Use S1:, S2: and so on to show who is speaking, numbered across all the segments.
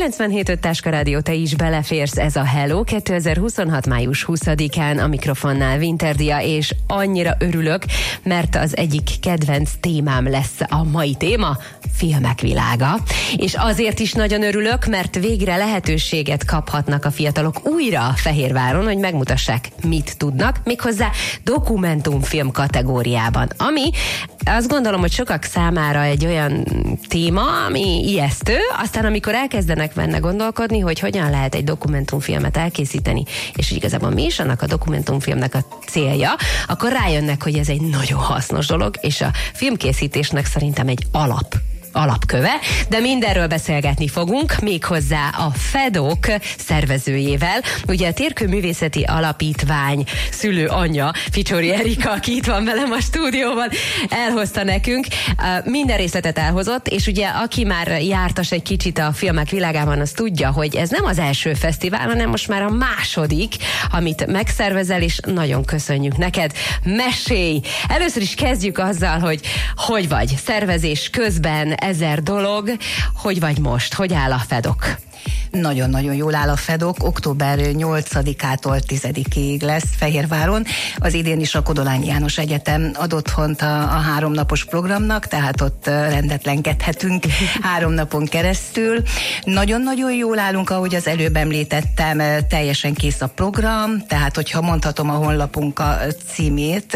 S1: 97.5 Táska Rádió, te is beleférsz, ez a Hello 2026. május 20-án, a mikrofonnál Winterdia, és annyira örülök, mert az egyik kedvenc témám lesz a mai téma, filmek világa. És azért is nagyon örülök, mert végre lehetőséget kaphatnak a fiatalok újra Fehérváron, hogy megmutassák, mit tudnak, méghozzá dokumentumfilm kategóriában, ami azt gondolom, hogy sokak számára egy olyan téma, ami ijesztő, aztán amikor elkezdenek benne gondolkodni, hogy hogyan lehet egy dokumentumfilmet elkészíteni, és hogy igazából mi is annak a dokumentumfilmnek a célja, akkor rájönnek, hogy ez egy nagyon hasznos dolog, és a filmkészítésnek szerintem egy alapköve, de mindenről beszélgetni fogunk, méghozzá a FEDOK szervezőjével. Ugye a Térkő Művészeti Alapítvány szülő anyja, Ficsori Erika, aki itt van velem a stúdióban, elhozta nekünk. Minden részletet elhozott, és ugye aki már jártas egy kicsit a filmek világában, az tudja, hogy ez nem az első fesztivál, hanem most már a második, amit megszervezel, és nagyon köszönjük neked. Mesélj! Először is kezdjük azzal, hogy vagy szervezés közben, 1000 dolog. Hogy vagy most? Hogy áll a FEDOK?
S2: Nagyon-nagyon jól áll a FEDOK, október 8-ától 10-ig lesz Fehérváron. Az idén is a Kodolányi János Egyetem ad otthont a 3 napos programnak, tehát ott rendetlenkedhetünk 3 napon keresztül. Nagyon-nagyon jól állunk, ahogy az előbb említettem, teljesen kész a program, tehát hogyha mondhatom a honlapunk a címét,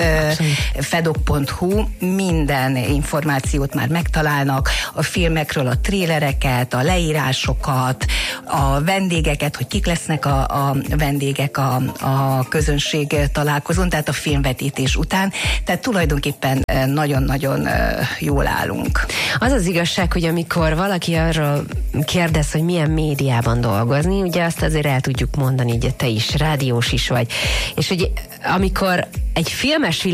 S2: fedok.hu, minden információt már megtalálnak, a filmekről a trélereket, a leírásokat, a vendégeket, hogy kik lesznek a vendégek a közönség találkozón, tehát a filmvetítés után. Tehát tulajdonképpen nagyon-nagyon jól állunk.
S1: Az az igazság, hogy amikor valaki arról kérdez, hogy milyen médiában dolgozni, ugye azt azért el tudjuk mondani, hogy te is rádiós is vagy. És hogy amikor egy filmes